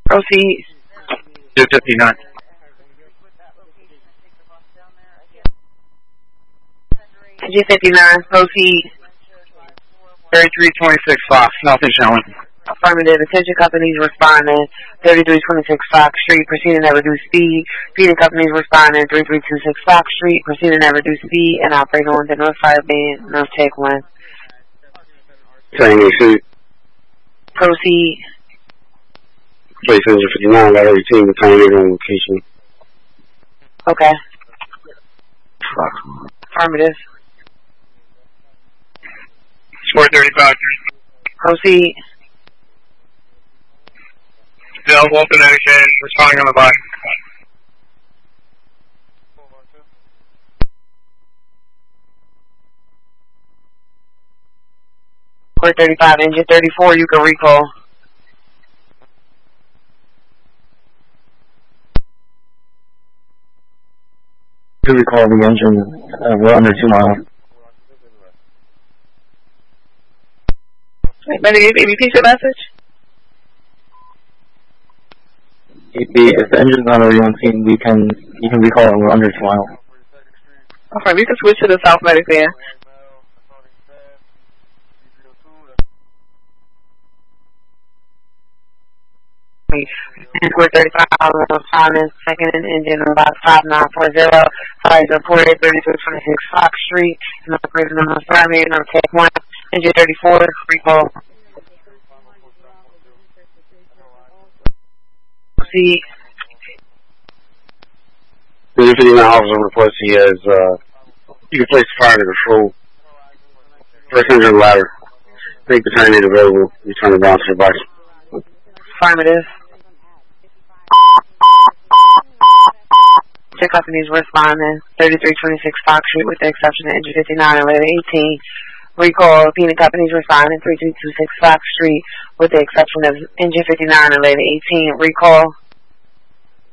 Proceed. 259. Engine 59, proceed. 3326 Fox, nothing showing. Affirmative. Attention companies responding. 3326 Fox Street, proceeding at reduced speed. Feeding companies responding. 3326 Fox Street, proceeding at reduced speed and operating on the North Fire Band, North Tech 1. Saying exceed. Proceed. Place engine 59, got every team retained on location. Okay. Affirmative. Score 35. Proceed. Available connection, responding on the button. Score 35, engine 34, you can recall. To recall the engine, we're under 2 miles. Ready to repeat your message? If the engine's not already on scene, you can recall it, we're under 2 miles. Okay, we can switch to the South Medic then. Score 35, responding, second engine on box 5940, fires reported 3326 Fox Street, and operating on the Friday, North Tech 1, engine 34, recall. Proceed. The 59 officer reports he has, you can place fire to control. First engine ladder. Make the turn available. You turn it down to the box. Affirmative. Check companies responding. 3326 Fox Street with the exception of engine 59 and letter 18. Recall, Pena companies responding. 3326 Fox Street with the exception of engine 59 and letter 18. Recall.